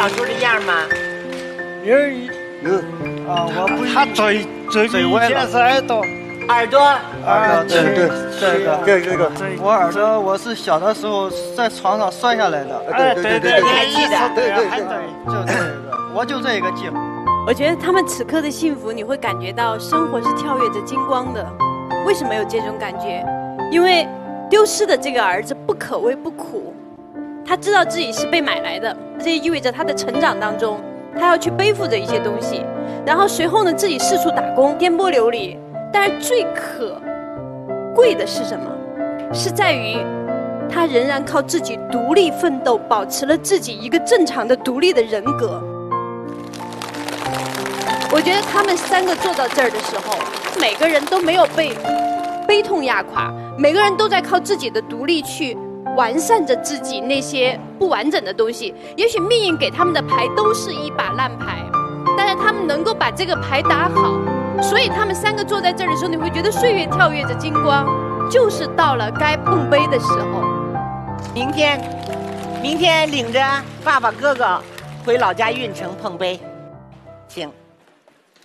小时候的样吗？ 有啊，我不他嘴以前是耳朵， 耳朵， 对，这个， 我耳朵我是小的时候在床上摔下来的。 对， 你还记得？ 对， 就这个，我就这个记。 我觉得他们此刻的幸福，你会感觉到生活是跳跃着金光的。为什么有这种感觉？因为丢失的这个儿子不可谓不苦，他知道自己是被买来的，这也意味着他的成长当中，他要去背负着一些东西，然后随后呢，自己四处打工，颠簸流离。但是最可贵的是什么？是在于他仍然靠自己独立奋斗，保持了自己一个正常的独立的人格。我觉得他们三个坐到这儿的时候，每个人都没有被悲痛压垮，每个人都在靠自己的独立去完善着自己那些不完整的东西。也许命运给他们的牌都是一把烂牌，但是他们能够把这个牌打好，所以他们三个坐在这儿的时候，你会觉得岁月跳跃着金光，就是到了该碰杯的时候。 明天领着爸爸哥哥回老家运城碰杯，请。